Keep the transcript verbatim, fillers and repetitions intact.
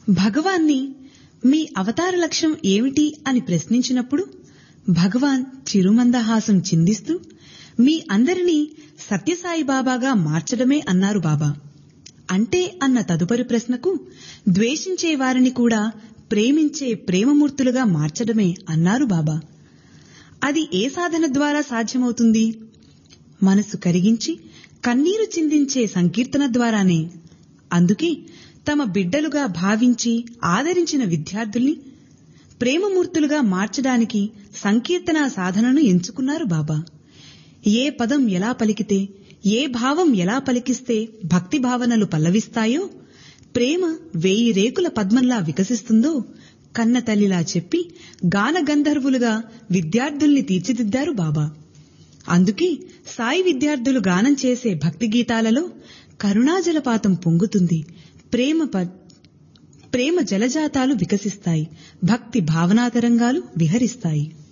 భగవాన్ని మీ అవతార లక్ష్యం ఏమిటి అని ప్రశ్నించినప్పుడు భగవాన్ చిరుమందహాసం చిందిస్తూ మీ అందరినీ సత్యసాయిబాబాగా మార్చడమే అన్నారు బాబా. అంటే అన్న తదుపరి ప్రశ్నకు ద్వేషించే వారిని కూడా ప్రేమించే ప్రేమమూర్తులుగా మార్చడమే అన్నారు బాబా. అది ఏ సాధన ద్వారా సాధ్యమవుతుంది? మనసు కరిగించి కన్నీరు చిందించే సంకీర్తన ద్వారానే. అందుకే తమ బిడ్డలుగా భావించి ఆదరించిన విద్యార్థుల్ని ప్రేమమూర్తులుగా మార్చడానికి సంకీర్తనా సాధనను ఎంచుకున్నారు బాబా. ఏ పదం ఎలా పలికితే, ఏ భావం ఎలా పలికిస్తే భక్తి భావనలు పల్లవిస్తాయో, ప్రేమ వేయి రేకుల పద్మంలా వికసిస్తుందో కన్న తల్లిలా చెప్పి గాన గంధర్వులుగా విద్యార్థుల్ని తీర్చిదిద్దారు బాబా. అందుకే సాయి విద్యార్థులు గానం చేసే భక్తి గీతాలలో కరుణాజలపాతం పొంగుతుంది, ప్రేమ ప్రేమ జలజాతాలు వికసిస్తాయి, భక్తి భావనాతరంగాలు విహరిస్తాయి.